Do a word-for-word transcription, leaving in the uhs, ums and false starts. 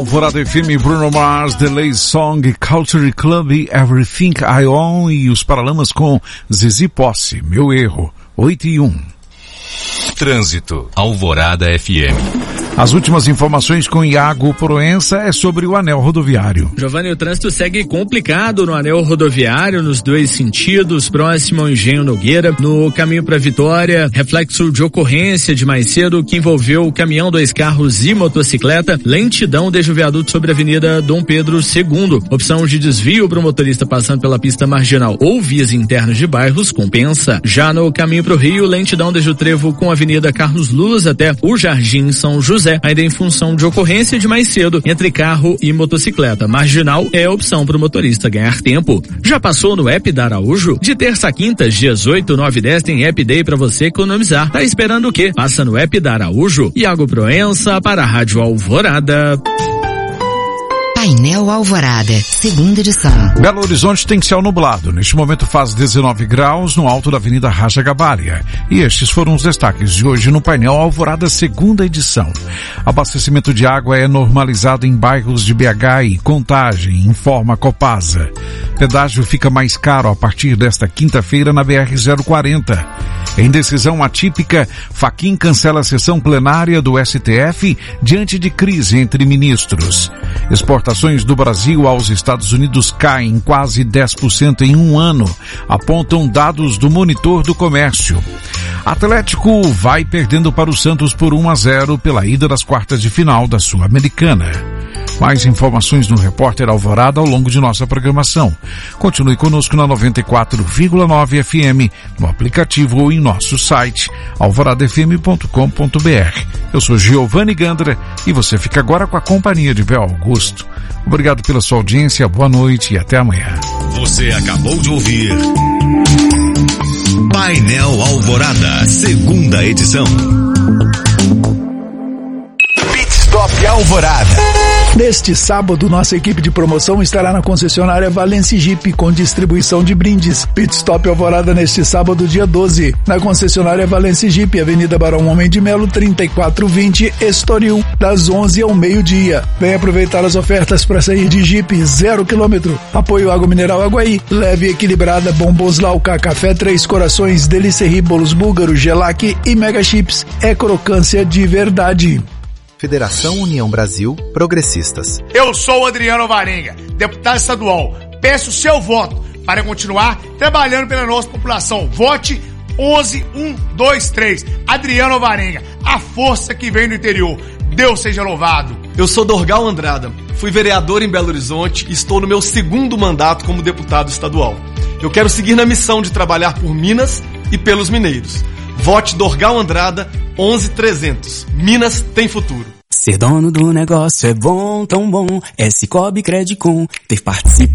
Alvorada F M, Bruno Mars, The Lazy Song, Culture Club, Everything I Own e os Paralamas com Zizi Posse, Meu Erro, oito e um. Trânsito, Alvorada F M. As últimas informações com Iago Proença é sobre o anel rodoviário. Giovanni, o trânsito segue complicado no anel rodoviário nos dois sentidos, próximo ao Engenho Nogueira, no caminho para Vitória, reflexo de ocorrência de mais cedo que envolveu o caminhão, dois carros e motocicleta, lentidão desde o viaduto sobre a Avenida Dom Pedro segundo. Opção de desvio para o motorista passando pela pista marginal ou vias internas de bairros, compensa. Já no caminho para o Rio, lentidão desde o trevo com a Avenida Carlos Luz até o Jardim São José, ainda em função de ocorrência de mais cedo entre carro e motocicleta. Marginal é a opção para o motorista ganhar tempo. Já passou no app da Araújo? De terça a quinta, dias oito, nove e dez, tem App Day para você economizar. Tá esperando o quê? Passa no app da Araújo. Iago Proença para a Rádio Alvorada. Painel Alvorada, segunda edição. Belo Horizonte tem céu nublado. Neste momento faz dezenove graus no alto da Avenida Raja Gabalha. E estes foram os destaques de hoje no Painel Alvorada, segunda edição. Abastecimento de água é normalizado em bairros de B H e Contagem, informa a Copasa. Pedágio fica mais caro a partir desta quinta-feira na B R zero quarenta. Em decisão atípica, Fachin cancela a sessão plenária do S T F diante de crise entre ministros. Exportações do Brasil aos Estados Unidos caem quase dez por cento em um ano, apontam dados do Monitor do Comércio. Atlético vai perdendo para o Santos por um a zero pela ida das quartas de final da Sul-Americana. Mais informações no Repórter Alvorada ao longo de nossa programação. Continue conosco na noventa e quatro vírgula nove F M, no aplicativo ou em nosso site alvorada f m ponto com ponto b r. Eu sou Giovanni Gandra e você fica agora com a companhia de Bel Augusto. Obrigado pela sua audiência, boa noite e até amanhã. Você acabou de ouvir Painel Alvorada, segunda edição. Pit Stop Alvorada. Neste sábado, nossa equipe de promoção estará na concessionária Valence Jeep com distribuição de brindes. Pit Stop Alvorada neste sábado, dia doze, na concessionária Valence Jeep, Avenida Barão Homem de Melo, trinta e quatro vinte, Estoril, das onze ao meio-dia. Venha aproveitar as ofertas para sair de Jeep zero quilômetro. Apoio Água Mineral Aguaí, leve e equilibrada, bombons Lauca, Café Três Corações, Delicerri, bolos búlgaro, Gelac e Mega Chips. É crocância de verdade. Federação União Brasil Progressistas. Eu sou o Adriano Varenga, deputado estadual. Peço o seu voto para continuar trabalhando pela nossa população. Vote onze um dois três. Adriano Varenga, a força que vem do interior. Deus seja louvado. Eu sou Dorgal Andrada, fui vereador em Belo Horizonte e estou no meu segundo mandato como deputado estadual. Eu quero seguir na missão de trabalhar por Minas e pelos mineiros. Vote Dorgal Andrada, onze trezentos. Minas tem futuro. Ser dono do negócio é bom, tão bom. É Cicobi Credicom. Ter participado